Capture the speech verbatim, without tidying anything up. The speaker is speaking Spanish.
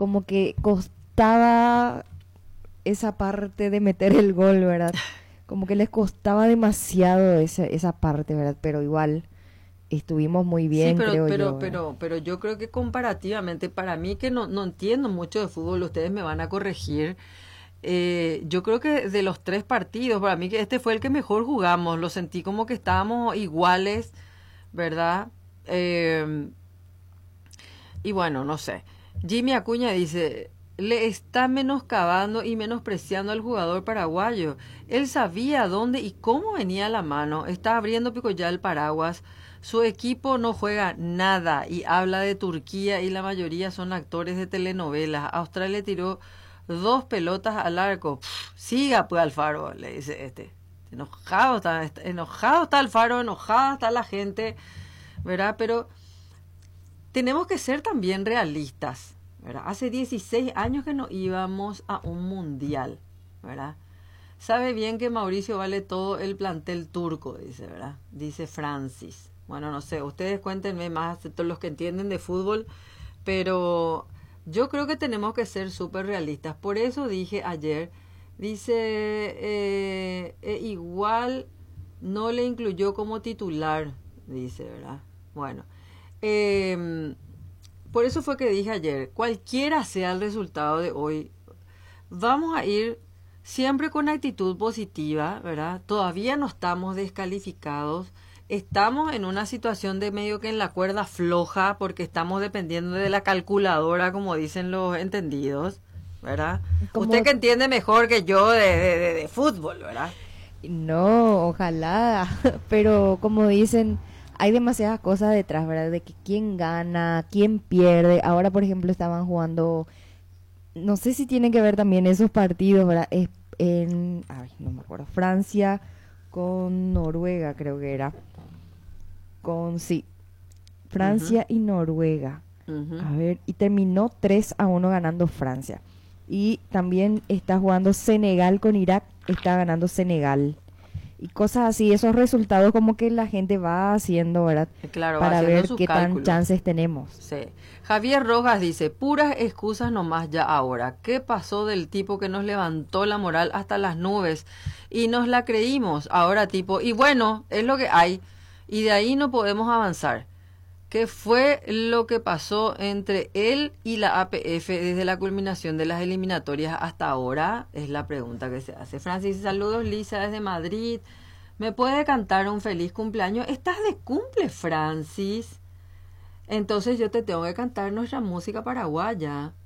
como que costaba esa parte de meter el gol, ¿verdad? Como que les costaba demasiado esa, esa parte, ¿verdad? Pero igual estuvimos muy bien, Sí, pero, creo pero, yo, ¿verdad? pero, pero yo creo que comparativamente, para mí que no, no entiendo mucho de fútbol, ustedes me van a corregir. Eh, yo creo que de los tres partidos, para mí que este fue el que mejor jugamos. Lo sentí como que estábamos iguales, ¿verdad? Eh, y bueno, no sé. Jimmy Acuña dice, le está menoscabando y menospreciando al jugador paraguayo. Él sabía dónde y cómo venía la mano. Está abriendo pico ya el paraguas. Su equipo no juega nada y habla de Turquía y la mayoría son actores de telenovelas. Australia tiró dos pelotas al arco. Pff, siga pues Alfaro, le dice este. Enojado está, está- enojado está Alfaro, enojada está la gente, ¿verdad? Pero tenemos que ser también realistas, ¿verdad? Hace dieciséis años que no íbamos a un mundial, ¿verdad? Sabe bien que Mauricio vale todo el plantel turco, dice, ¿verdad? Dice Francis. Bueno, no sé, ustedes cuéntenme más, todos los que entienden de fútbol, pero yo creo que tenemos que ser súper realistas. Por eso dije ayer, dice, eh, eh, igual no le incluyó como titular, dice, ¿verdad? Bueno, eh, por eso fue que dije ayer, cualquiera sea el resultado de hoy, vamos a ir siempre con actitud positiva, ¿verdad? Todavía no estamos descalificados. Estamos en una situación de medio que en la cuerda floja porque estamos dependiendo de la calculadora, como dicen los entendidos, ¿verdad? Usted Como, que entiende mejor que yo de, de, de, de fútbol, ¿verdad? no, ojalá, pero como dicen, hay demasiadas cosas detrás, ¿verdad? De que quién gana, quién pierde. Ahora, por ejemplo, estaban jugando, no sé si tienen que ver también esos partidos, ¿verdad? Es en, ay, no me acuerdo, Francia con Noruega, creo que era. Con, sí, Uh-huh, Francia y Noruega. uh-huh. A ver, y terminó tres a uno ganando Francia. Y también está jugando Senegal con Irak, está ganando Senegal. Y cosas así, esos resultados como que la gente va haciendo, ¿verdad? Claro, va Para haciendo ver sus qué tan cálculos. chances tenemos. Sí. Javier Rojas dice, puras excusas nomás ya ahora. ¿Qué pasó del tipo que nos levantó la moral hasta las nubes? Y nos la creímos. Ahora tipo, y bueno, es lo que hay. Y de ahí no podemos avanzar. ¿Qué fue lo que pasó entre él y la A P F desde la culminación de las eliminatorias hasta ahora? Es la pregunta que se hace. Francis, saludos Lisa desde Madrid. ¿Me puede cantar un feliz cumpleaños? ¿Estás de cumple, Francis? Entonces yo te tengo que cantar nuestra música paraguaya.